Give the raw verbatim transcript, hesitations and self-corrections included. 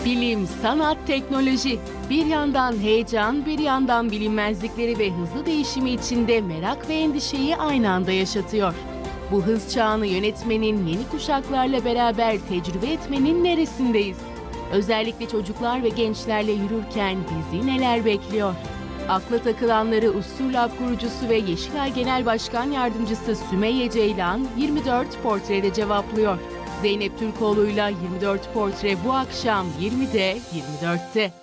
Bilim, sanat, teknoloji. Bir yandan heyecan, bir yandan bilinmezlikleri ve hızlı değişimi içinde merak ve endişeyi aynı anda yaşatıyor. Bu hız çağını yönetmenin, yeni kuşaklarla beraber tecrübe etmenin neresindeyiz? Özellikle çocuklar ve gençlerle yürürken bizi neler bekliyor? Akla takılanları Ustur Lab kurucusu ve Yeşilay Genel Başkan Yardımcısı Sümeyye Ceylan yirmi dört Portre'de cevaplıyor. Zeynep Türkoğlu'yla yirmi dört Portre bu akşam yirmide yirmi dörtte.